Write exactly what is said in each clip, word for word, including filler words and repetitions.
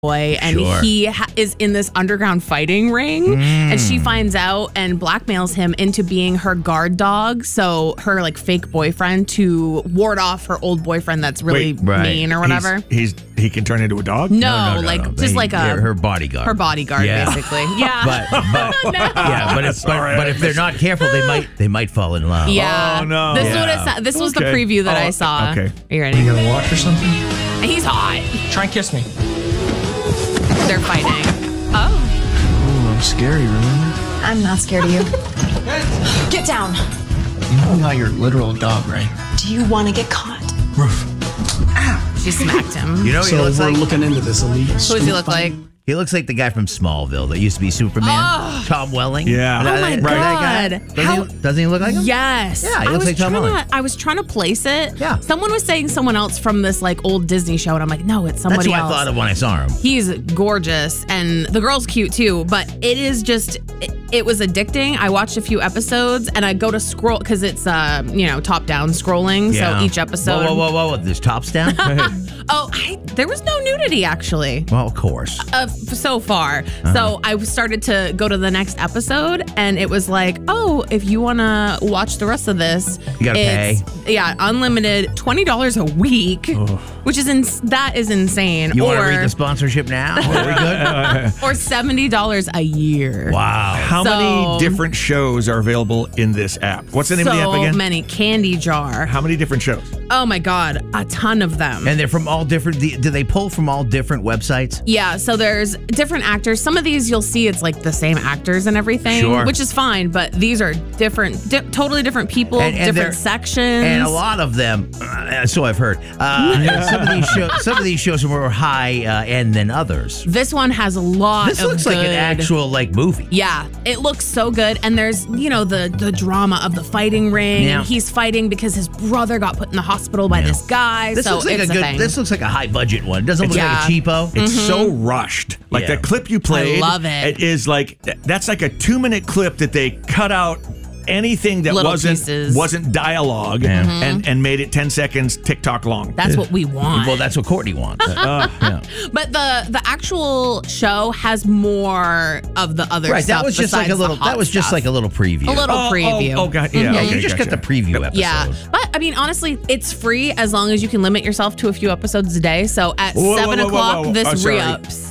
boy, and Sure. he ha- is in this underground fighting ring, Mm. and she finds out and blackmails him into being her guard dog, so her like fake boyfriend, to ward off her old boyfriend that's really Wait, right. mean or whatever. He's, he's he can turn into a dog? no, No, no, no, like no. just He- like a they're her bodyguard. her bodyguard, Yeah. basically. Yeah. But, but yeah, but if, Sorry. but, but if they're not careful, they might they might fall in love. yeah. Oh, no. This is Yeah. what it sa- This was the Okay. preview that Oh, I saw. okay. Are you ready? You gonna watch or something? He's hot. Try and kiss me. They're fighting. Oh. Ooh, I'm scary, remember? I'm not scared of you. Get down. You know I'm not your literal dog, right? Do you want to get caught? Roof. She smacked him. You know what he So looks we're like? looking into this illegal. Who does he look like? He looks like the guy from Smallville that used to be Superman. Oh. Tom Welling. Yeah. Is Oh that- my that guy? God. Doesn't, How- he, doesn't he look like him? Yes. Yeah, he I looks was like Tom trying Welling. to, I was trying to place it. Yeah. Someone was saying someone else from this like old Disney show, and I'm like, no, it's That's somebody what else. I thought of when I saw him. He's gorgeous, and the girl's cute too, but it is just, it, it was addicting. I watched a few episodes, and I go to scroll, because it's, uh, you know, top-down scrolling, Yeah. so each episode. Whoa, whoa, whoa, whoa! There's tops down. Oh, I, there was no nudity, actually. Well, of course. Uh, so far. Uh-huh. So I started to go to the next episode, and it was like, oh, if you want to watch the rest of this, You gotta it's, Yeah, unlimited, twenty dollars a week, which is ins- that is insane. You or want to read the sponsorship now? Are we good? or seventy dollars a year. Wow. How So- many different shows are available in this app? What's the name so of the app again? many. Candy Jar. How many different shows? Oh my God, a ton of them. And they're from all different. Do they pull from all different websites? Yeah, so there's different actors. Some of these you'll see it's like the same actors and everything, Sure. which is fine, but these are different, di- totally different people, And- and they're- different sections. And a lot of them, uh, so I've heard. Uh, some of these shows, some of these shows are more high uh, end than others. This one has a lot This of looks like an good- actual like movie. Yeah, it looks so good. And there's, you know, the the drama of the fighting ring. Yeah. And he's fighting because his brother got put in the hospital by this guy. This so looks like it's a good. thing. This looks like a high budget one. It doesn't look Yeah. like a cheapo. It's so rushed. Like Yeah. the clip you played. love it. It is like that's like a two minute clip that they cut out anything that Little wasn't pieces. wasn't dialogue Yeah. and and made it ten seconds TikTok long. That's what we want. Well, that's what Courtney wants. Uh, Yeah. But the the actual show has more of the other Right. stuff. That was just like a besides the little. hot That was just stuff. like a little preview. A little oh, preview. Oh, oh, God. Yeah, Yeah, okay, you just gotcha. got the preview episode. Yeah, but I mean, honestly, it's free as long as you can limit yourself to a few episodes a day. So at Whoa, whoa, seven whoa, whoa, o'clock, whoa. this Oh, sorry. re-ups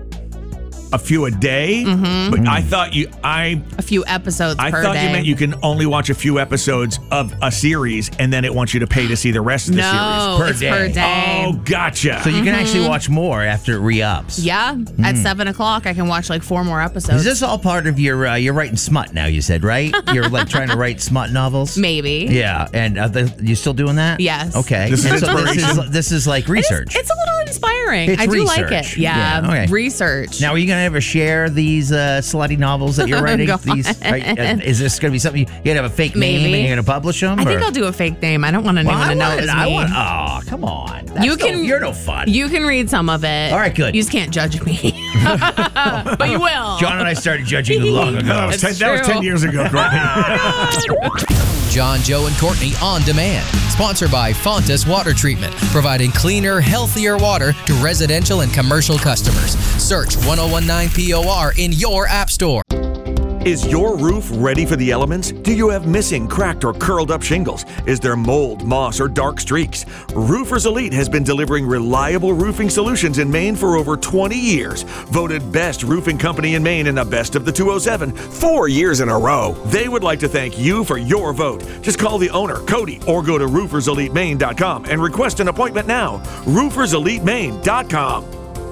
A few a day, Mm-hmm. but I thought you I a few episodes I per thought day. you meant you can only watch a few episodes of a series and then it wants you to pay to see the rest of the no, series. it's day. per day. Oh, gotcha. So you can actually watch more after it re-ups. Yeah, at seven o'clock, I can watch like four more episodes. Is this all part of your? Uh, you're writing smut now. You said right. You're like trying to write smut novels. Maybe. Yeah, and uh, the, you still doing that? Yes. Okay. This is And so this inspiration. is this is like It's, research. it's a little inspiring. It's I do like research. it. Yeah, Yeah, okay. research. Now, are you gonna ever share these uh, slutty novels that you're Oh, writing? God. These, are, uh, is this gonna be something you, you're gonna have a fake name Maybe. and you're gonna publish them? I think or? I'll do a fake name. I don't want anyone Well, I to know want, it's I me. want. Oh, come on. That's You no- can- you're no fun. You can read some of it. All right, good. You just can't judge me. But you will. John and I started judging you long that, ago. was ten, It's that was true. ten years ago, Courtney. John, Joe, and Courtney on demand. Sponsored by Fontas Water Treatment, providing cleaner, healthier water to residential and commercial customers. Search ten nineteen P O R in your app store. Is your roof ready for the elements? Do you have missing, cracked, or curled up shingles? Is there mold, moss, or dark streaks? Roofers Elite has been delivering reliable roofing solutions in Maine for over twenty years. Voted best roofing company in Maine in the best of the two oh seven, four years in a row. They would like to thank you for your vote. Just call the owner, Cody, or go to roofers elite maine dot com and request an appointment now. roofers elite maine dot com.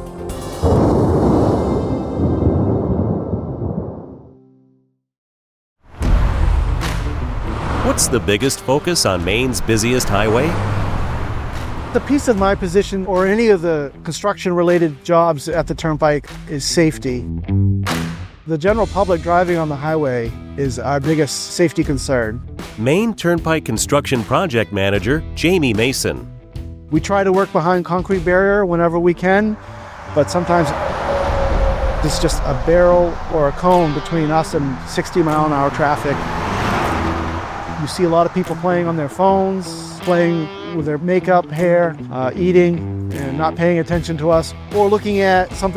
What's the biggest focus on Maine's busiest highway? The piece of my position or any of the construction-related jobs at the Turnpike is safety. The general public driving on the highway is our biggest safety concern. Maine Turnpike Construction Project Manager Jamie Mason. We try to work behind concrete barrier whenever we can, but sometimes it's just a barrel or a cone between us and sixty mile an hour traffic. You see a lot of people playing on their phones, playing with their makeup, hair, uh, eating, and not paying attention to us or looking at something